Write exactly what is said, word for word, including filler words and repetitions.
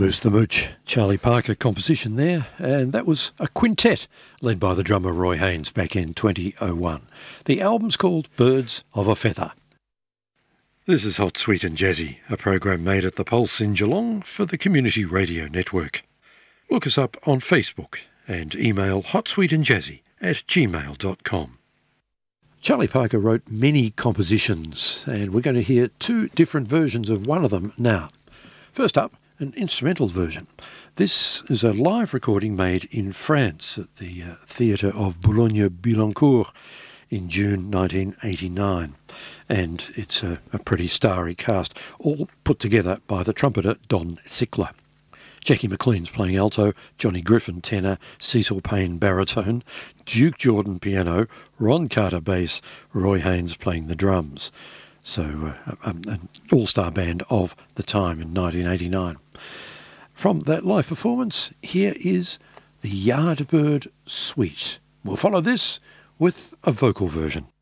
Moose the Mooch, Charlie Parker composition there, and that was a quintet led by the drummer Roy Haynes back in twenty oh one. The album's called Birds of a Feather. This is Hot, Sweet and Jazzy, a program made at the Pulse in Geelong for the Community Radio Network. Look us up on Facebook and email hotsweetandjazzy at gmail dot com. Charlie Parker wrote many compositions, and we're going to hear two different versions of one of them now. First up, an instrumental version. This is a live recording made in France at the uh, Theatre of Boulogne-Billancourt in June nineteen eighty-nine. And it's a, a pretty starry cast, all put together by the trumpeter Don Sickler. Jackie McLean's playing alto, Johnny Griffin tenor, Cecil Payne baritone, Duke Jordan piano, Ron Carter bass, Roy Haynes playing the drums. So uh, um, an all-star band of the time in nineteen eighty-nine. From that live performance, here is the Yardbird Suite. We'll follow this with a vocal version.